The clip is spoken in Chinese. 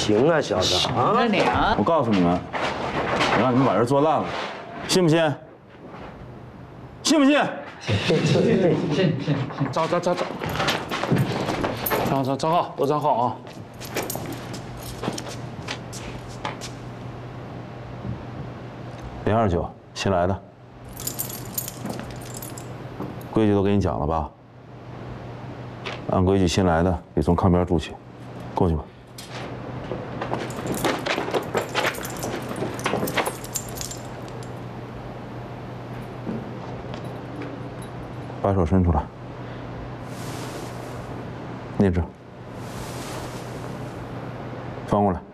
行啊，小子啊！ 那你啊， 我告诉你们，我让你们把人做烂了，信不信？信不信？ 信。 站好，都站好啊！029，新来的，规矩都给你讲了吧？按规矩，新来的得从炕边住起，过去吧。把手伸出来，那只，翻过来。